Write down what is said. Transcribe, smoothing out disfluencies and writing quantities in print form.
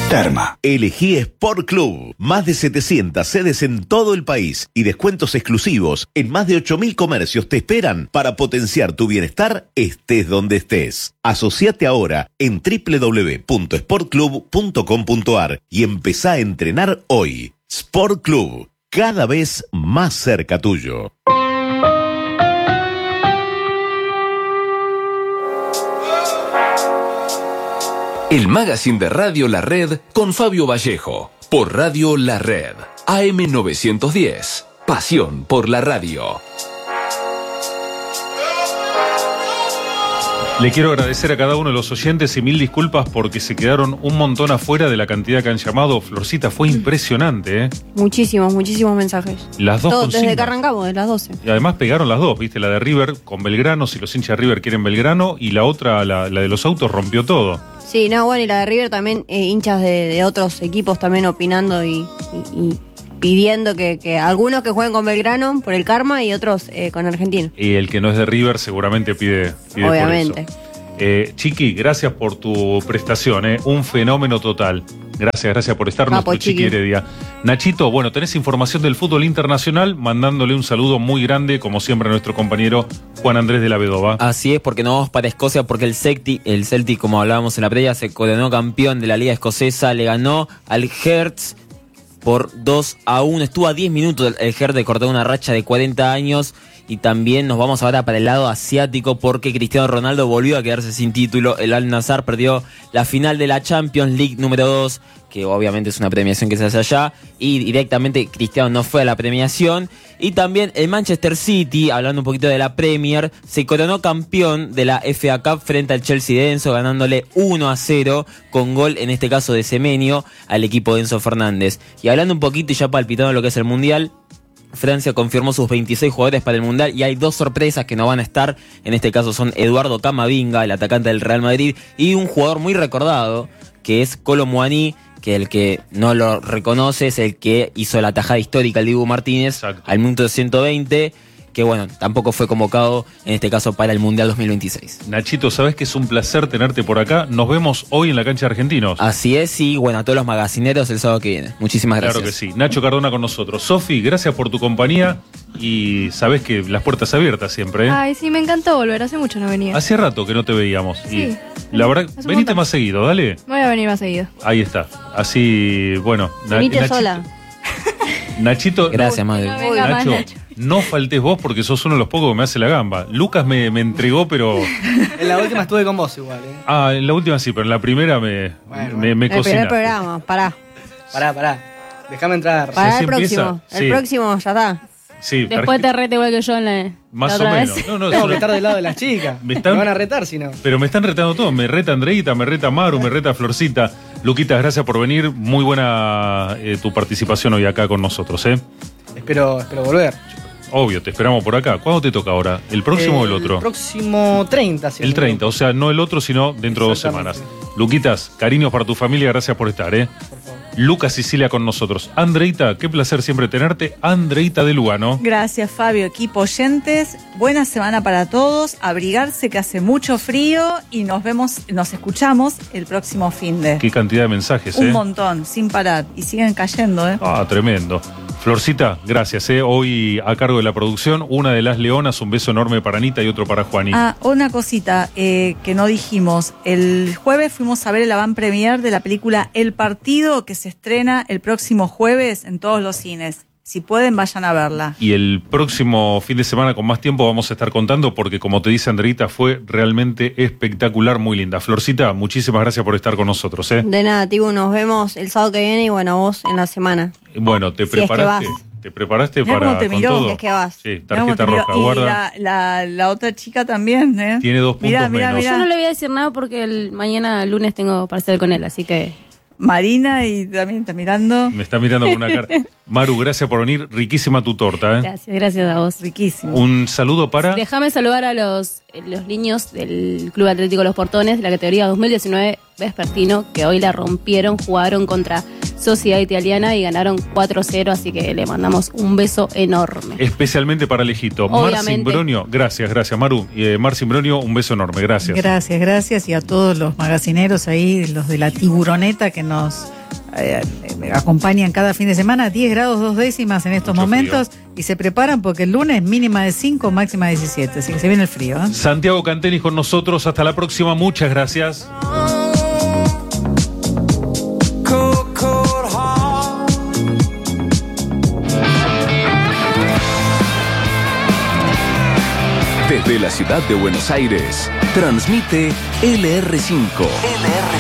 Terma. Elegí Sport Club. Más de 700 sedes en todo el país y descuentos exclusivos en más de 8.000 comercios te esperan para potenciar tu bienestar estés donde estés. Asociate ahora en www.sportclub.com.ar y empezá a entrenar hoy. Sport Club, cada vez más cerca tuyo. El magazine de Radio La Red con Fabio Vallejo. Por Radio La Red. AM 910. Pasión por la radio. Le quiero agradecer a cada uno de los oyentes y mil disculpas porque se quedaron un montón afuera de la cantidad que han llamado. Florcita, fue impresionante, ¿eh? Muchísimos mensajes. Las dos consignas. Desde que arrancamos, de las 12. Y además pegaron las dos, ¿viste? La de River con Belgrano, si los hinchas de River quieren Belgrano, y la otra, la de los autos, rompió todo. Sí, no, bueno, y la de River también, hinchas de otros equipos también opinando y pidiendo que algunos que jueguen con Belgrano por el karma y otros con Argentino. Y el que no es de River seguramente pide obviamente. Por eso. Chiqui, gracias por tu prestación, un fenómeno total. Gracias por estar, nuestro Chiqui Heredia. Nachito, bueno, tenés información del fútbol internacional, mandándole un saludo muy grande, como siempre, a nuestro compañero Juan Andrés de la Vedova. Así es, porque nos vamos para Escocia, porque el Celtic, como hablábamos en la previa, se coronó campeón de la Liga Escocesa, le ganó al Hearts por 2-1. Estuvo a 10 minutos el Hearts de cortar una racha de 40 años. Y también nos vamos ahora para el lado asiático porque Cristiano Ronaldo volvió a quedarse sin título. El Al-Nassr perdió la final de la Champions League número 2, que obviamente es una premiación que se hace allá, y directamente Cristiano no fue a la premiación. Y también el Manchester City, hablando un poquito de la Premier, se coronó campeón de la FA Cup frente al Chelsea de Enzo, ganándole 1-0 con gol, en este caso de Semenyo, al equipo de Enzo Fernández. Y hablando un poquito y ya palpitando lo que es el Mundial, Francia confirmó sus 26 jugadores para el Mundial y hay dos sorpresas que no van a estar. En este caso son Eduardo Camavinga, el atacante del Real Madrid, y un jugador muy recordado, que es Kolo Muani, que el que no lo reconoce es el que hizo la tajada histórica al Dibu Martínez. Exacto. Al minuto 120, que bueno, tampoco fue convocado en este caso para el Mundial 2026. Nachito, sabes que es un placer tenerte por acá. Nos vemos hoy en la cancha de Argentinos. Así es, y bueno, a todos los magacineros el sábado que viene. Muchísimas gracias. Claro que sí. Nacho Cardona con nosotros. Sofi, gracias por tu compañía y sabes que las puertas abiertas siempre, ¿eh? Ay, sí, me encantó volver. Hace mucho no venía. Hace rato que no te veíamos. Sí. Y la verdad, venite más seguido, dale. Voy a venir más seguido. Ahí está. Así, bueno. Venite sola. Nachito. Gracias, madre. No venga más, Nacho. No faltes vos porque sos uno de los pocos que me hace la gamba. Lucas me entregó, pero... En la última estuve con vos igual, ¿eh? Ah, en la última sí, pero en la primera me cocinaste. El primer programa, pará. Déjame entrar. Para el próximo. El próximo ya está. Sí, después te rete igual que yo en la más la o menos. vez. No, tengo que estar del lado de las chicas. Me van a retar si no. Pero me están retando todos. Me reta Andreita, me reta Maru, me reta Florcita. Luquitas, gracias por venir. Muy buena tu participación hoy acá con nosotros, ¿eh? Espero volver. Obvio, te esperamos por acá. ¿Cuándo te toca ahora? ¿El próximo o el otro? El próximo 30. El 30, o sea, no el otro, sino dentro de 2 semanas. Luquitas, cariños para tu familia, gracias por estar, ¿eh? Por favor. Lucas Sicilia con nosotros. Andreita, qué placer siempre tenerte. Andreita de Lugano. Gracias, Fabio. Equipo oyentes, buena semana para todos. Abrigarse que hace mucho frío y nos escuchamos el próximo finde. Qué cantidad de mensajes, Un montón, sin parar. Y siguen cayendo, ¿eh? Ah, tremendo. Florcita, gracias, Hoy a cargo de la producción, una de las leonas, un beso enorme para Anita y otro para Juani. Una cosita que no dijimos. El jueves fuimos a ver el avant premier de la película El Partido, que se estrena el próximo jueves en todos los cines. Si pueden, vayan a verla. Y el próximo fin de semana, con más tiempo, vamos a estar contando, porque como te dice Andreita, fue realmente espectacular, muy linda. Florcita, muchísimas gracias por estar con nosotros, De nada, Tibu, nos vemos el sábado que viene y bueno, vos en la semana. Bueno, te preparaste. ¿Te preparaste mirá para con todo? Es que vas. Sí, tarjeta roja, guarda. Y la otra chica también, ¿eh? Tiene 2 puntos menos. Yo no le voy a decir nada porque mañana lunes tengo parcial con él, así que... Marina y también está mirando. Me está mirando con una cara. Maru, gracias por venir. Riquísima tu torta, Gracias a vos. Riquísimo. Un saludo para... Déjame saludar a los niños del Club Atlético Los Portones de la categoría 2019 vespertino, que hoy la rompieron, jugaron contra Sociedad Italiana y ganaron 4-0, así que le mandamos un beso enorme. Especialmente para Alejito. Marcin Bronio, gracias Maru. Marcin Bronio, un beso enorme, gracias. Gracias y a todos los magacineros ahí, los de la tiburoneta que nos acompañan cada fin de semana, 10 grados 2 décimas en estos Mucho momentos, y se preparan porque el lunes mínima de 5, máxima de 17, así que se viene el frío. Santiago Cantenis con nosotros, hasta la próxima, muchas gracias. Desde la ciudad de Buenos Aires, transmite LR5.